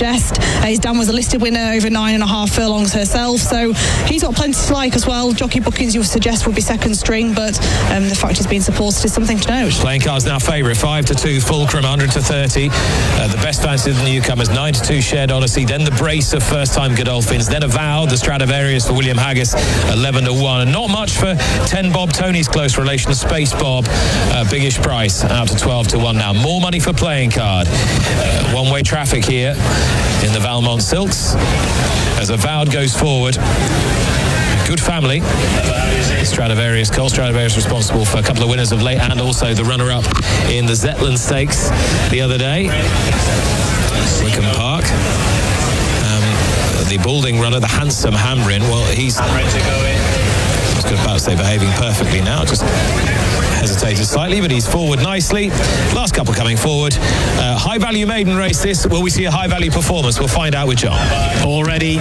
suggest. His dam was a listed winner over 9.5 furlongs herself, so he's got plenty to like as well. Jockey bookings, you would suggest, would be second string, but the fact he's being supported is something to note. Playing Card's now favourite, 5-2, Fulcrum, 100-30. The best fancy of the newcomers, 9-2, Shared Odyssey. Then the brace of first-time Godolphins. Then Avowed, the Stradivarius for William Haggis, 11-1. And not much for 10 Bob Tony's close relation, Space Bob, biggish price, out to 12-1 now. More money for Playing Card. One-way traffic here in the Valmont Silks as Avowed goes forward. Good family. Stradivarius, Cole Stradivarius, responsible for a couple of winners of late and also the runner-up in the Zetland Stakes the other day. Wickham Park. The balding runner, the handsome Hamrin, well, he's... I was about to say behaving perfectly now, just hesitated slightly, but he's forward nicely. Last couple coming forward. High value maiden race this. Will we see a high value performance? We'll find out with John. Already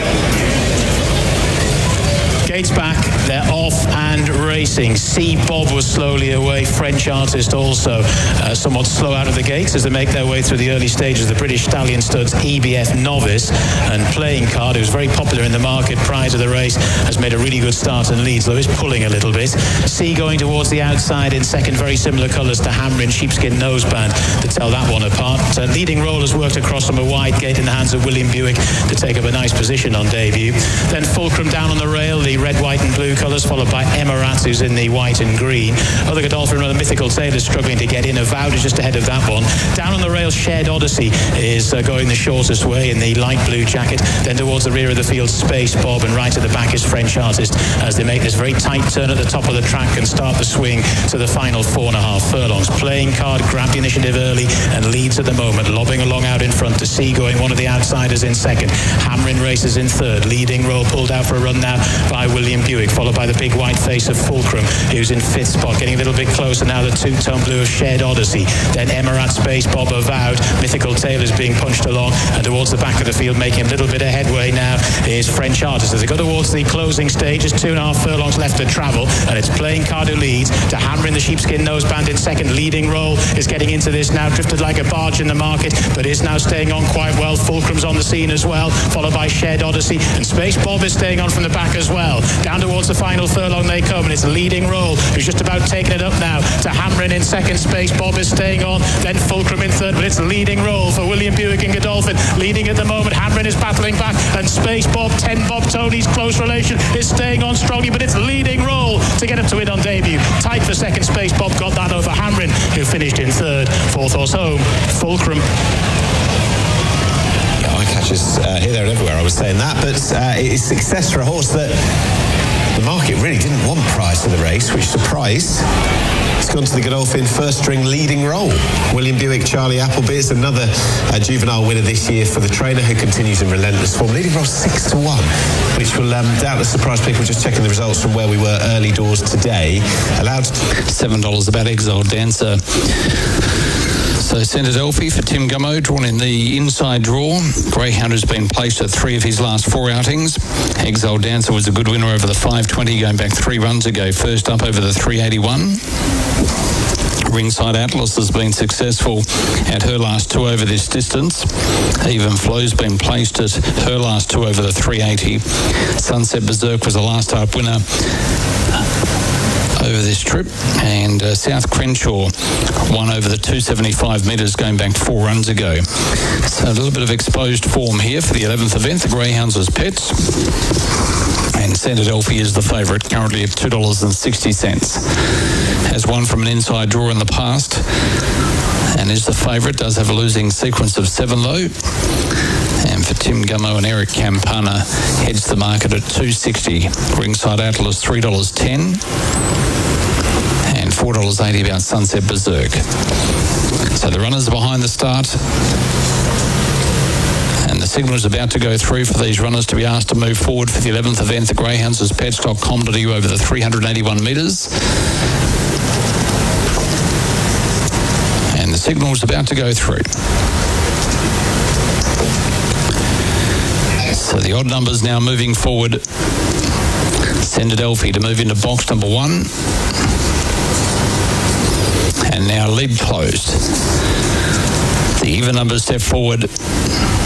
gates back, they're off and racing. C. Bob was slowly away. French Artist also somewhat slow out of the gates as they make their way through the early stages. The British Stallion Studs EBF Novice, and Playing Card, who's very popular in the market prior to the race, has made a really good start and leads, though is pulling a little bit. C going towards the outside in second, very similar colours to Hamrin, sheepskin noseband to tell that one apart. Leading Roll has worked across from a wide gate in the hands of William Buick to take up a nice position on debut. Then Fulcrum down on the rail, the red, white and blue colours, followed by Emarat, who's in the white and green. Other Godolphin runner, Mythical Tale, is struggling to get in. Avowed is just ahead of that one. Down on the rail, Shared Odyssey is going the shortest way in the light blue jacket. Then towards the rear of the field, Space Bob, and right at the back is French Artist as they make this very tight turn at the top of the track and start the swing to the final 4.5 furlongs. Playing Card grabbed the initiative early and leads at the moment, lobbing along out in front to C going one of the outsiders in second. Hamrin races in third. Leading Roll pulled out for a run now by William Buick, followed by the big white face of Fulcrum, who's in fifth spot, getting a little bit closer now. The two-tone blue of Shared Odyssey. Then Emarat, Space Bob, Avowed. Mythical Tale is being punched along, and towards the back of the field, making a little bit of headway now, is French Artist. As they go towards the closing stage, there's 2.5 furlongs left to travel, and it's Playing Card who leads. To Hamrin, the sheepskin noseband in second. Leading Roll is getting into this now, drifted like a barge in the market, but is now staying on quite well. Fulcrum's on the scene as well, followed by Shared Odyssey, and Space Bob is staying on from the back as well. Down towards the final furlong they come, and it's Leading Roll who's just about taking it up now. To Hamrin in second, Space Bob is staying on, then Fulcrum in third, but it's Leading Roll for William Buick and Godolphin. Leading at the moment, Hamrin is battling back, and Space Bob, 10 Bob Tony's close relation, is staying on strongly, but it's Leading Roll to get up to it on debut. Tight for second, Space Bob got that over Hamrin, who finished in third. Fourth horse home, Fulcrum. Catches here, there and everywhere, I was saying that, but it's success for a horse that the market really didn't want prior to the race, which surprised. It's gone to the Godolphin first string Leading Roll. William Buick, Charlie Appleby is another juvenile winner this year for the trainer, who continues in relentless form. Leading Roll 6-1, which will doubtless surprise people just checking the results from where we were early doors today. Allowed $7 about Exile Dancer. So Centadelphi for Tim Gummo, drawn in the inside draw. Greyhound has been placed at 3 of his last 4 outings. Exile Dancer was a good winner over the 520 going back 3 runs ago. First up over the 381. Ringside Atlas has been successful at her last 2 over this distance. Even Flow's been placed at her last 2 over the 380. Sunset Berserk was a last start winner over this trip, and South Crenshaw won over the 275 metres going back 4 runs ago. So a little bit of exposed form here for the 11th event. The Greyhounds as pets, and Centadelphi is the favourite, currently at $2.60. Has won from an inside draw in the past and is the favourite. Does have a losing sequence of 7 though. And for Tim Gummo and Eric Campana, heads the market at $2.60. Ringside Atlas $3.10. And $4.80 about Sunset Berserk. So the runners are behind the start, and the signal is about to go through for these runners to be asked to move forward for the 11th event. The Greyhounds as pets.com.au over the 381 metres. And the signal is about to go through. So the odd numbers now moving forward. Centadelphi to move into box number 1. And now lid closed. The even numbers step forward.